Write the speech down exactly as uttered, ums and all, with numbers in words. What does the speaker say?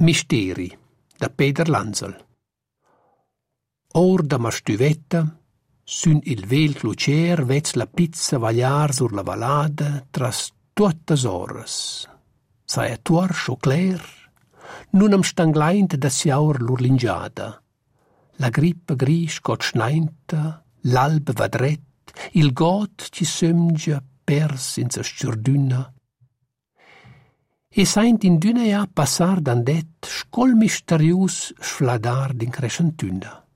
Misteri da Peter Lanzel. Or da ma stuvetta, sün il vel clucer vez la pizza vagliar sur la valada tras tuottas oras. Sai a tuor scho cler, nun am stangleint da siaur l'urlingiada. La grippa gris got schnainta, l'alb va dret, il got ci sömgia pers in sa stürdüna. E saint in düna ja passar dandet scol misterius sfladar din crescentüna.